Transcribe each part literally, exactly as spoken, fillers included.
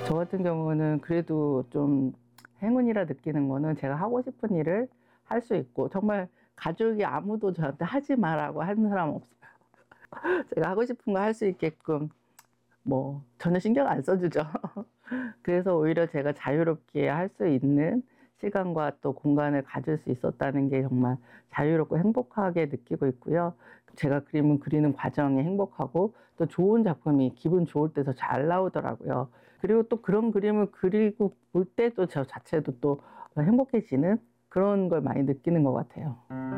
저 같은 경우는 그래도 좀 행운이라 느끼는 거는 제가 하고 싶은 일을 할 수 있고, 정말 가족이 아무도 저한테 하지 마라고 하는 사람 없어요. 제가 하고 싶은 거 할 수 있게끔 뭐 전혀 신경 안 써주죠. 그래서 오히려 제가 자유롭게 할 수 있는 시간과 또 공간을 가질 수 있었다는 게 정말 자유롭고 행복하게 느끼고 있고요. 제가 그림을 그리는 과정이 행복하고 또 좋은 작품이 기분 좋을 때 더 잘 나오더라고요. 그리고 또 그런 그림을 그리고 볼 때 또 저 자체도 또 행복해지는 그런 걸 많이 느끼는 것 같아요.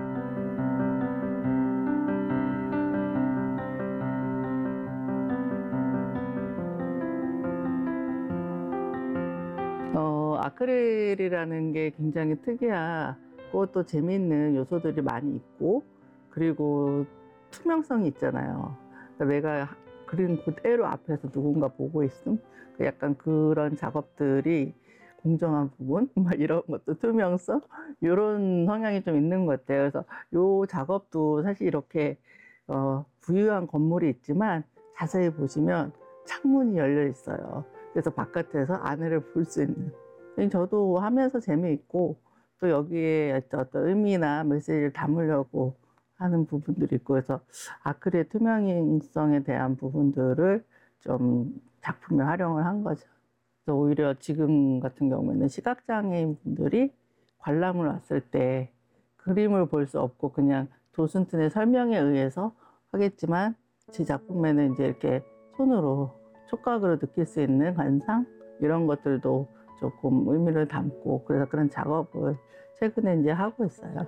어, 아크릴이라는 게 굉장히 특이하고 또 재미있는 요소들이 많이 있고, 그리고 투명성이 있잖아요. 그러니까 내가 그린 그대로 앞에서 누군가 보고 있음, 그 약간 그런 작업들이 공정한 부분, 막 이런 것도 투명성, 이런 성향이 좀 있는 것 같아요. 그래서 요 작업도 사실 이렇게 어, 부유한 건물이 있지만 자세히 보시면 창문이 열려 있어요. 그래서 바깥에서 안을 볼 수 있는. 저도 하면서 재미있고 또 여기에 어떤 의미나 메시지를 담으려고 하는 부분들이 있고, 그래서 아크릴의 투명성에 대한 부분들을 좀 작품에 활용을 한 거죠. 그래서 오히려 지금 같은 경우에는 시각장애인 분들이 관람을 왔을 때 그림을 볼 수 없고 그냥 도슨튼의 설명에 의해서 하겠지만, 제 작품에는 이제 이렇게 손으로 촉각으로 느낄 수 있는 관상, 이런 것들도 조금 의미를 담고, 그래서 그런 작업을 최근에 이제 하고 있어요.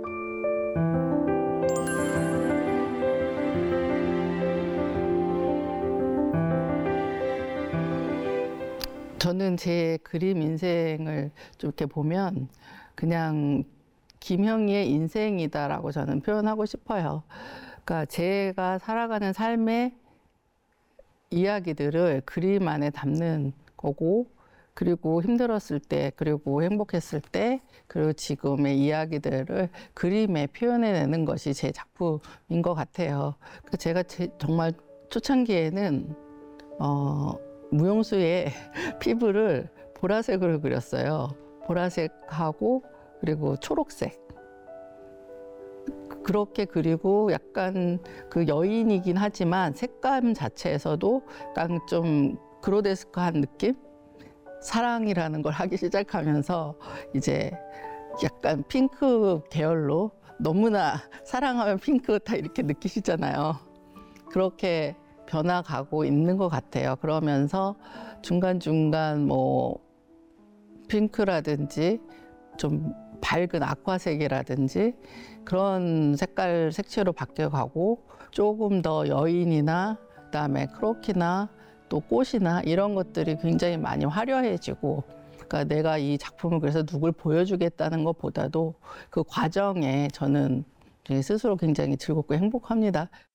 저는 제 그림 인생을 좀 이렇게 보면 그냥 김형희의 인생이다라고 저는 표현하고 싶어요. 그러니까 제가 살아가는 삶의 이야기들을 그림 안에 담는 거고, 그리고 힘들었을 때, 그리고 행복했을 때, 그리고 지금의 이야기들을 그림에 표현해내는 것이 제 작품인 것 같아요. 그러니까 제가 제, 정말 초창기에는 어, 무용수의 피부를 보라색으로 그렸어요. 보라색하고 그리고 초록색. 그렇게 그리고 약간 그 여인이긴 하지만 색감 자체에서도 약간 좀 그로데스크한 느낌? 사랑이라는 걸 하기 시작하면서 이제 약간 핑크 계열로, 너무나 사랑하면 핑크 다 이렇게 느끼시잖아요. 그렇게 변화가고 있는 것 같아요. 그러면서 중간중간 뭐 핑크라든지 좀 밝은 아쿠아색이라든지 그런 색깔 색채로 바뀌어가고, 조금 더 여인이나 그다음에 크로키나 또 꽃이나 이런 것들이 굉장히 많이 화려해지고, 그러니까 내가 이 작품을 그래서 누굴 보여주겠다는 것보다도 그 과정에 저는 스스로 굉장히 즐겁고 행복합니다.